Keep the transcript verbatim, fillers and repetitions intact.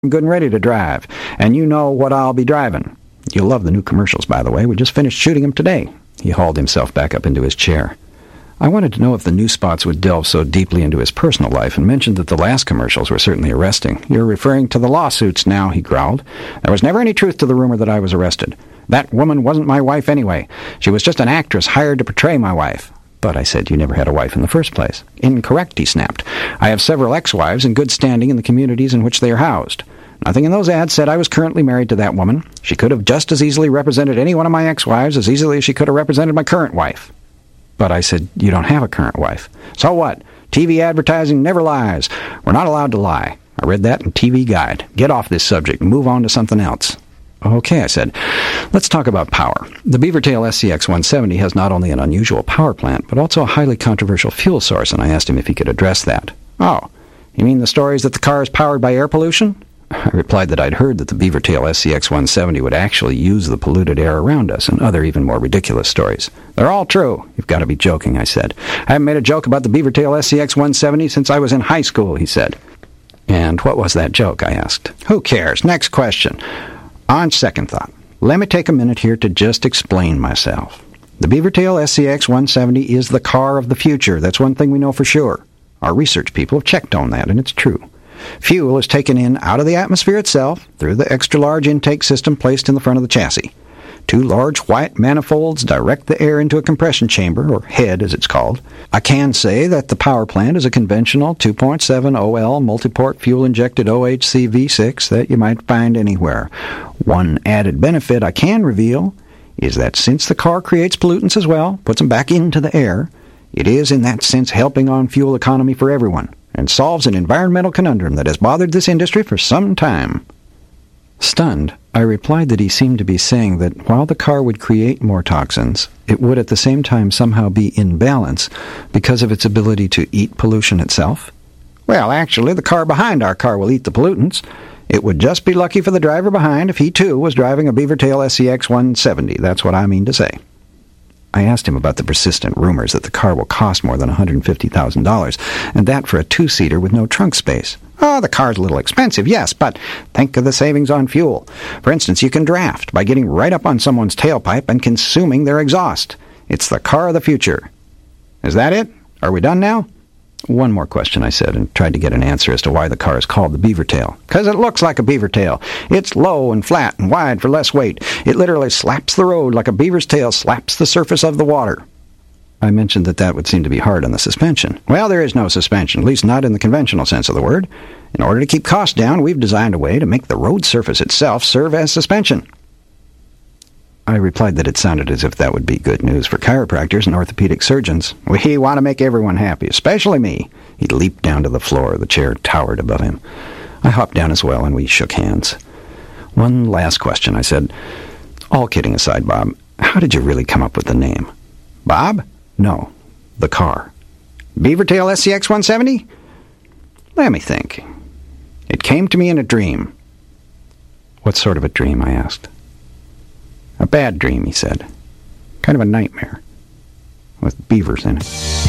I'm good and ready to drive, and you know what I'll be driving. You'll love the new commercials, by the way. We just finished shooting them today." He hauled himself back up into his chair. I wanted to know if the new spots would delve so deeply into his personal life, and mentioned that the last commercials were certainly arresting. "You're referring to the lawsuits now," he growled. "There was never any truth to the rumor that I was arrested. That woman wasn't my wife anyway. She was just an actress hired to portray my wife." "But," I said, "you never had a wife in the first place." "Incorrect," he snapped. "I have several ex-wives in good standing in the communities in which they are housed. Nothing in those ads said I was currently married to that woman. She could have just as easily represented any one of my ex-wives as easily as she could have represented my current wife." "But," I said, "you don't have a current wife." "So what? T V advertising never lies. We're not allowed to lie. I read that in T V Guide. Get off this subject and move on to something else." "Okay," I said. "Let's talk about power. The Beavertail S C X one seventy has not only an unusual power plant, but also a highly controversial fuel source, and I asked him if he could address that." "Oh, you mean the stories that the car is powered by air pollution?" I replied that I'd heard that the Beavertail S C X one seventy would actually use the polluted air around us, and other even more ridiculous stories. "They're all true." "You've got to be joking," I said. "I haven't made a joke about the Beavertail S C X one seventy since I was in high school," he said. "And what was that joke?" I asked. "Who cares? Next question." On second thought, let me take a minute here to just explain myself. The Beavertail S C X one seventy is the car of the future. That's one thing we know for sure. Our research people have checked on that, and it's true. Fuel is taken in out of the atmosphere itself through the extra-large intake system placed in the front of the chassis. Two large white manifolds direct the air into a compression chamber, or head as it's called. I can say that the power plant is a conventional two point seven O L multiport fuel-injected O H C V six that you might find anywhere. One added benefit I can reveal is that since the car creates pollutants as well, puts them back into the air, it is in that sense helping on fuel economy for everyone, and solves an environmental conundrum that has bothered this industry for some time. Stunned, I replied that he seemed to be saying that while the car would create more toxins, it would at the same time somehow be in balance because of its ability to eat pollution itself. "Well, actually, the car behind our car will eat the pollutants. It would just be lucky for the driver behind if he, too, was driving a Beavertail S C X one seventy. That's what I mean to say." I asked him about the persistent rumors that the car will cost more than one hundred fifty thousand dollars, and that for a two-seater with no trunk space. "Oh, the car's a little expensive, yes, but think of the savings on fuel. For instance, you can draft by getting right up on someone's tailpipe and consuming their exhaust. It's the car of the future." "Is that it? Are we done now?" "One more question," I said, and tried to get an answer as to why the car is called the Beavertail. "'Cause it looks like a beaver tail. It's low and flat and wide for less weight. It literally slaps the road like a beaver's tail slaps the surface of the water." I mentioned that that would seem to be hard on the suspension. "Well, there is no suspension, at least not in the conventional sense of the word. In order to keep costs down, we've designed a way to make the road surface itself serve as suspension." I replied that it sounded as if that would be good news for chiropractors and orthopedic surgeons. "We want to make everyone happy, especially me." He leaped down to the floor. The chair towered above him. I hopped down as well, and we shook hands. "One last question," I said. "All kidding aside, Bob, how did you really come up with the name?" "Bob?" "No, the car." "Beavertail S C X one seventy? Let me think. It came to me in a dream." "What sort of a dream?" I asked. "A bad dream," he said. "Kind of a nightmare. With beavers in it."